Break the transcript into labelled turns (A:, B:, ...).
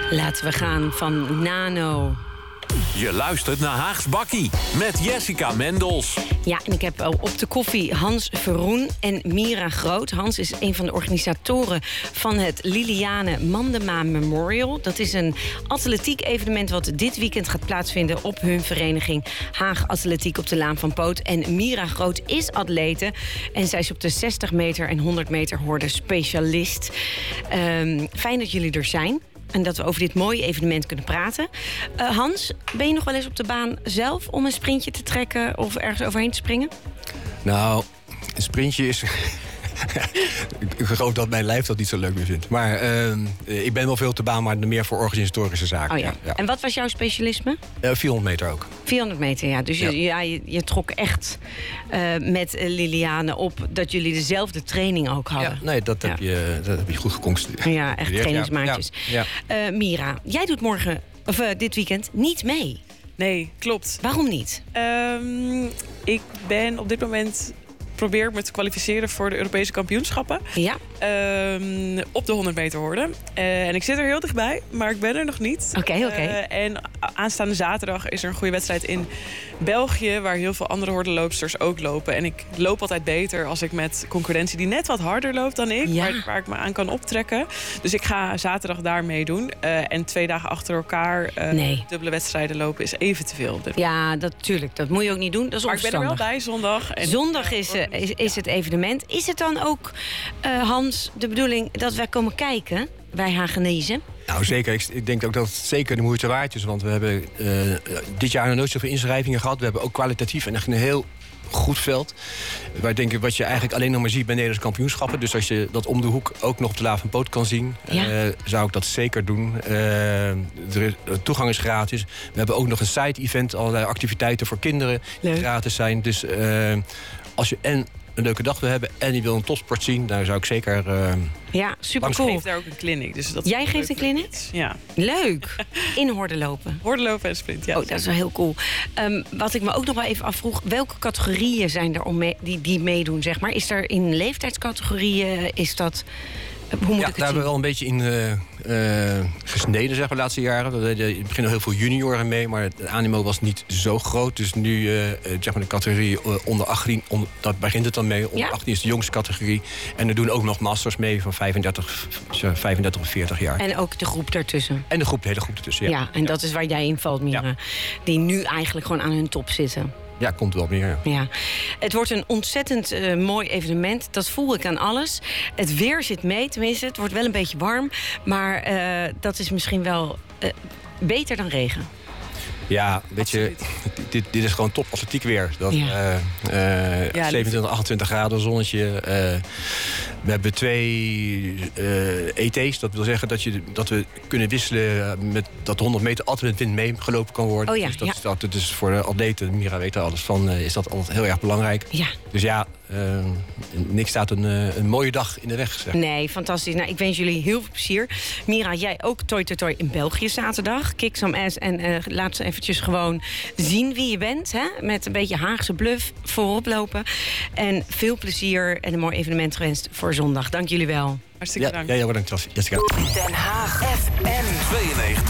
A: Laten we gaan van Nano.
B: Je luistert naar Haags Bakkie met Jessica Mendels.
A: Ja, en ik heb op de koffie Hans Verroen en Mira Groot. Hans is een van de organisatoren van het Liliane Mandema Memorial. Dat is een atletiek evenement wat dit weekend gaat plaatsvinden op hun vereniging Haag Atletiek op de Laan van Poot. En Mira Groot is atlete en zij is op de 60 meter en 100 meter horde specialist. Fijn dat jullie er zijn. En dat we over dit mooie evenement kunnen praten. Hans, ben je nog wel eens op de baan zelf om een sprintje te trekken of ergens overheen te springen?
C: Nou, een sprintje is... Ik geloof dat mijn lijf dat niet zo leuk meer vindt. Maar ik ben wel veel op de baan, maar meer voor organisatorische zaken.
A: Oh ja. Ja. En wat was jouw specialisme?
C: 400 meter ook. 400
A: meter, ja. Dus je trok echt met Liliane op dat jullie dezelfde training ook hadden.
C: Ja, nee, dat heb je goed geconstateerd.
A: Ja, echt trainingsmaatjes. Ja. Mira, jij doet dit weekend niet mee.
D: Nee, klopt.
A: Waarom niet?
D: Ik ben op dit moment... probeer me te kwalificeren voor de Europese kampioenschappen.
A: Ja.
D: Op de 100 meter horde. En ik zit er heel dichtbij, maar ik ben er nog niet.
A: Oké.
D: En aanstaande zaterdag is er een goede wedstrijd in België... waar heel veel andere hordenloopsters ook lopen. En ik loop altijd beter als ik met concurrentie... die net wat harder loopt dan ik, waar ik me aan kan optrekken. Dus ik ga zaterdag daar meedoen. En 2 dagen achter elkaar dubbele wedstrijden lopen is even te veel.
A: Ja, natuurlijk. Dat moet je ook niet doen. Dat is onverstandig.
D: Maar ik ben er wel bij zondag. En
A: zondag is het evenement. Is het dan ook, Hans, de bedoeling dat wij komen kijken bij Hagenezen?
C: Nou, zeker. Ik denk ook dat het zeker de moeite waard is. Want we hebben dit jaar nog nooit zoveel inschrijvingen gehad. We hebben ook kwalitatief en echt een heel goed veld. Waar denk ik wat je eigenlijk alleen nog maar ziet bij Nederlandse kampioenschappen. Dus als je dat om de hoek ook nog op de Laan van Poot kan zien... zou ik dat zeker doen. De toegang is gratis. We hebben ook nog een side-event, allerlei activiteiten voor kinderen die gratis zijn. Dus als je een leuke dag wil hebben en je wil een topsport zien, daar zou ik zeker...
A: ja, super cool.
D: Ik geef daar ook een clinic. Dus dat
A: Jij geeft een clinic?
D: Ja.
A: Leuk. In hordenlopen.
D: Hordenlopen en sprint, ja.
A: Oh, dat is wel heel cool. Wat ik me ook nog wel even afvroeg, welke categorieën zijn er die meedoen, zeg maar? Is er in leeftijdscategorieën, is dat... Hoe moet ik het
C: daar hebben we wel een beetje in gesneden, zeg maar, de laatste jaren. Er beginnen heel veel junioren mee, maar het animo was niet zo groot. Dus nu, zeg maar, de categorie onder 18, dat begint het dan mee. Onder 18 is de jongste categorie. En er doen ook nog masters mee van 35 of 40 jaar.
A: En ook de groep daartussen.
C: En de hele groep ertussen, ja.
A: En dat is waar jij in valt, Mira. Ja. Die nu eigenlijk gewoon aan hun top zitten.
C: Ja, komt wel meer.
A: Ja. Het wordt een ontzettend mooi evenement. Dat voel ik aan alles. Het weer zit mee, tenminste. Het wordt wel een beetje warm. Maar dat is misschien wel beter dan regen.
C: Ja, weet je, dit is gewoon top atletiek weer. 27, 28 graden, zonnetje. We hebben 2 ET's. Dat wil zeggen dat we kunnen wisselen met dat 100 meter altijd met wind meegelopen kan worden.
A: Oh ja,
C: dus dat is voor de atleten, Mira weet er alles van, is dat altijd heel erg belangrijk.
A: Ja.
C: Dus ja, niks staat een mooie dag in de weg. Zeg.
A: Nee, fantastisch. Nou, ik wens jullie heel veel plezier. Mira, jij ook Toi Toi Toi in België zaterdag. Kick some ass en laat ze eventjes gewoon zien wie je bent. Hè? Met een beetje Haagse bluff voorop lopen. En veel plezier en een mooi evenement gewenst voor zondag. Dank jullie wel.
D: Hartstikke bedankt.
C: Ja, bedankt, Jessica.
E: Den Haag FM 92.